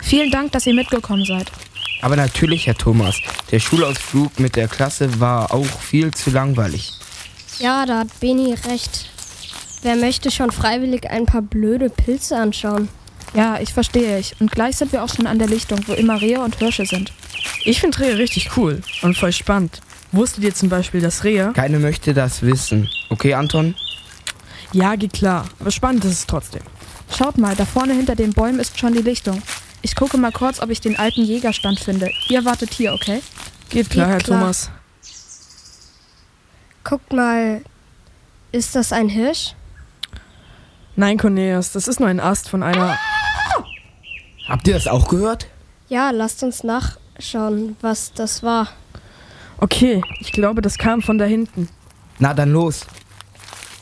Vielen Dank, dass ihr mitgekommen seid. Aber natürlich, Herr Thomas, der Schulausflug mit der Klasse war auch viel zu langweilig. Ja, da hat Beni recht. Wer möchte schon freiwillig ein paar blöde Pilze anschauen? Ja, ich verstehe. Und gleich sind wir auch schon an der Lichtung, wo immer Rehe und Hirsche sind. Ich finde Rehe richtig cool und voll spannend. Wusstet ihr zum Beispiel, dass Rehe... Keine möchte das wissen. Okay, Anton? Ja, geht klar. Aber spannend ist es trotzdem. Schaut mal, da vorne hinter den Bäumen ist schon die Lichtung. Ich gucke mal kurz, ob ich den alten Jägerstand finde. Ihr wartet hier, okay? Geht klar, Herr Thomas. Guckt mal, ist das ein Hirsch? Nein, Cornelius, das ist nur ein Ast von einer... Habt ihr das auch gehört? Ja, lasst uns nachschauen, was das war. Okay, ich glaube, das kam von da hinten. Na dann los.